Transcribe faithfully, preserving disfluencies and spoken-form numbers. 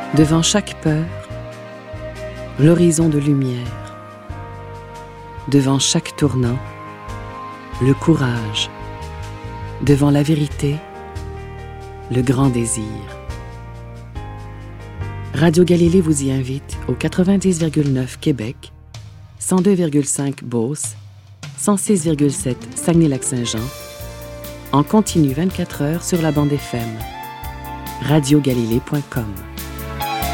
Devant chaque peur, l'horizon de lumière. Devant chaque tournant, le courage. Devant la vérité, le grand désir. Radio Galilée vous y invite au quatre-vingt-dix virgule neuf Québec, cent deux virgule cinq Beauce, cent six virgule sept Saguenay-Lac-Saint-Jean, en continu vingt-quatre heures sur la bande F M. radio galilée point com.